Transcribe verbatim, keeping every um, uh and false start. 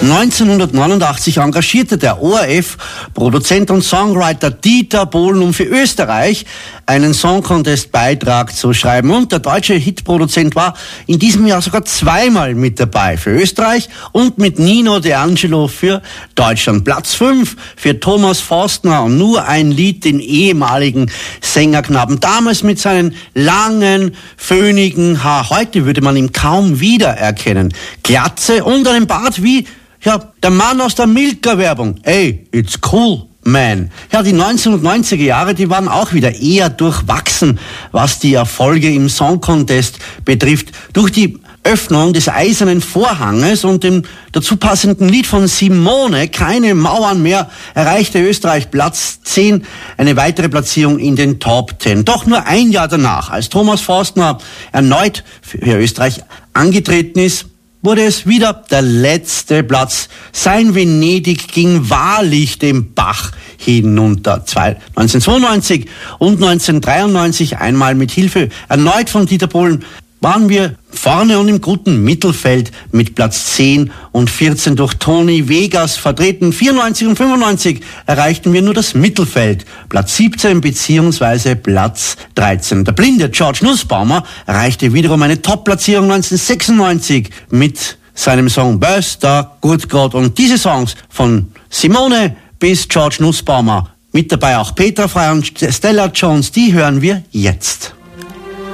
neunzehnhundertneunundachtzig engagierte der O R F Produzent und Songwriter Dieter Bohlen, um für Österreich einen Song-Contest-Beitrag zu schreiben. Und der deutsche Hitproduzent war in diesem Jahr sogar zweimal mit dabei. Für Österreich und mit Nino De Angelo für Deutschland. Platz fünf für Thomas Forstner und nur ein Lied, den ehemaligen Sängerknaben. Damals mit seinen langen, föhnigen Haar. Heute würde man ihn kaum wiedererkennen. Glatze und einen Bart wie ja, der Mann aus der Milka-Werbung. Ey, it's cool, man. Ja, die neunzehnhundertneunziger Jahre, die waren auch wieder eher durchwachsen, was die Erfolge im Song Contest betrifft. Durch die Öffnung des Eisernen Vorhanges und dem dazu passenden Lied von Simone, Keine Mauern mehr, erreichte Österreich Platz zehn, eine weitere Platzierung in den Top zehn. Doch nur ein Jahr danach, als Thomas Forstner erneut für Österreich angetreten ist, wurde es wieder der letzte Platz. Sein Venedig ging wahrlich den Bach hinunter. neunzehnhundertzweiundneunzig und neunzehnhundertdreiundneunzig, einmal mit Hilfe erneut von Dieter Bohlen, waren wir vorne und im guten Mittelfeld mit Platz zehn und vierzehn durch Tony Vegas vertreten. vierundneunzig und fünfundneunzig erreichten wir nur das Mittelfeld, Platz siebzehn beziehungsweise Platz dreizehn. Der blinde George Nussbaumer erreichte wiederum eine Top-Platzierung neunzehnhundertsechsundneunzig mit seinem Song Böster, Gut Gott. Und diese Songs von Simone bis George Nussbaumer, mit dabei auch Petra Frey und Stella Jones, die hören wir jetzt.